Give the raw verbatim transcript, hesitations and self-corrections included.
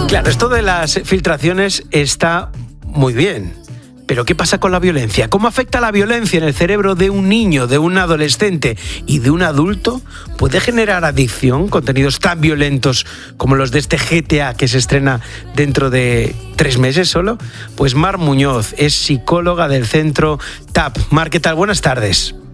Claro, esto de las filtraciones está muy bien. Pero ¿qué pasa con la violencia? ¿Cómo afecta la violencia en el cerebro de un niño, de un adolescente y de un adulto? ¿Puede generar adicción contenidos tan violentos como los de este G T A que se estrena dentro de tres meses solo? Pues Mar Muñoz es psicóloga del centro T A P. Mar, ¿qué tal? Buenas tardes.